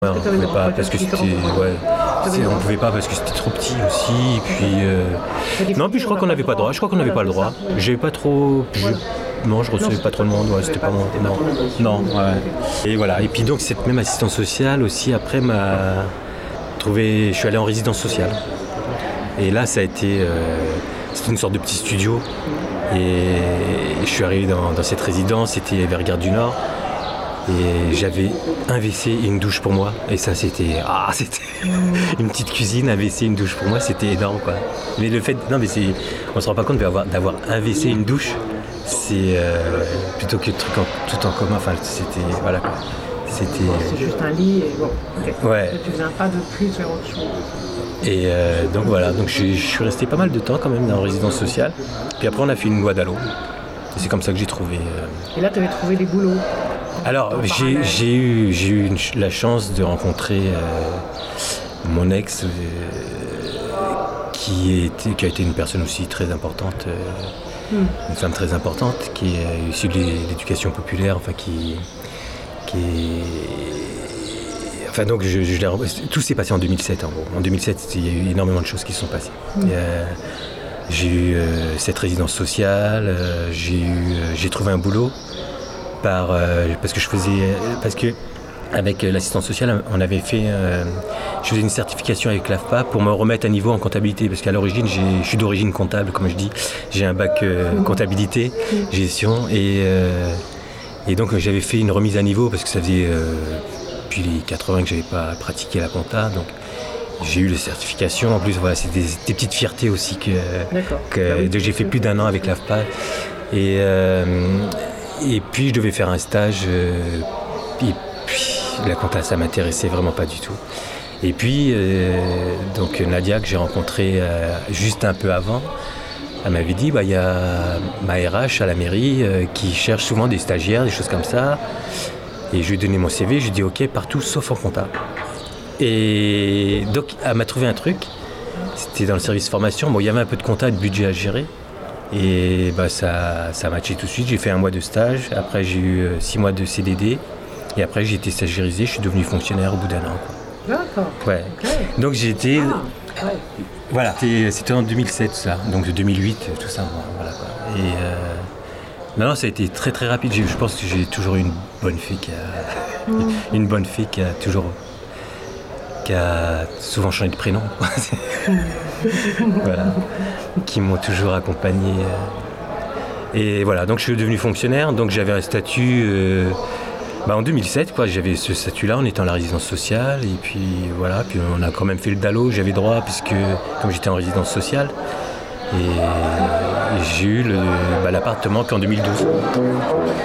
Ouais, on pouvait pas parce que c'était on pouvait pas parce que c'était trop petit aussi et puis non puis je crois qu'on n'avait pas le droit. J'avais pas trop non, je recevais pas trop de monde, ouais, c'était pas moi. Non, ouais. Et voilà, et puis donc cette même assistante sociale aussi après m'a trouvé, je suis allé en résidence sociale. Et là ça a été c'était une sorte de petit studio et je suis arrivé dans cette résidence, c'était vers Gare du Nord. Et j'avais un WC et une douche pour moi. Et ça, c'était une petite cuisine, un WC et une douche pour moi, c'était énorme, quoi. Mais le fait, non, mais on se rend pas compte d'avoir un WC et une douche, c'est plutôt que le truc tout en commun. Enfin, c'était, voilà, quoi. C'est juste un lit et bon. Okay. Ouais. Tu viens pas de plus vers autre chose. Et donc voilà, donc je suis resté pas mal de temps quand même dans la résidence sociale. Puis après, on a fait une loi d'Allo. Et c'est comme ça que j'ai trouvé. Et là, tu avais trouvé des boulots. Alors, j'ai eu la chance de rencontrer mon ex qui a été une personne aussi très importante, une femme très importante, qui est issue de l'éducation populaire, enfin enfin donc tout s'est passé en 2007 en gros. En 2007, il y a eu énormément de choses qui se sont passées. J'ai eu cette résidence sociale, j'ai trouvé un boulot. Parce que avec l'assistance sociale, je faisais une certification avec l'AFPA pour me remettre à niveau en comptabilité, parce qu'à l'origine, je suis d'origine comptable, comme je dis, j'ai un bac comptabilité, gestion, et donc j'avais fait une remise à niveau, parce que ça faisait depuis les 80 que j'avais pas pratiqué la compta, donc j'ai eu les certifications. En plus, voilà, c'est des petites fiertés aussi que j'ai fait plus d'1 an avec l'AFPA, et puis je devais faire un stage, et puis la compta ça m'intéressait vraiment pas du tout. Et puis donc Nadia que j'ai rencontrée juste un peu avant, elle m'avait dit il y a ma RH à la mairie qui cherche souvent des stagiaires, des choses comme ça. Et je lui ai donné mon CV, je lui ai dit ok partout sauf en compta. Et donc elle m'a trouvé un truc, c'était dans le service formation, il y avait un peu de compta et de budget à gérer. Et ça a matché tout de suite, j'ai fait 1 mois de stage, après j'ai eu 6 mois de CDD, et après j'ai été stagiairisé, je suis devenu fonctionnaire au bout d'1 an. Quoi. D'accord. Ouais. Okay. Donc j'ai été... Voilà, c'était en 2007 ça, donc 2008, tout ça, voilà quoi. Et non, ça a été très très rapide, je pense que j'ai toujours eu une bonne fille qui a souvent changé de prénom. Voilà. Qui m'ont toujours accompagné. Et voilà, donc je suis devenu fonctionnaire, donc j'avais un statut en 2007, quoi, j'avais ce statut-là, on était en la résidence sociale, et puis voilà, puis on a quand même fait le DALO, j'avais droit, puisque comme j'étais en résidence sociale, et j'ai eu l'appartement qu'en 2012.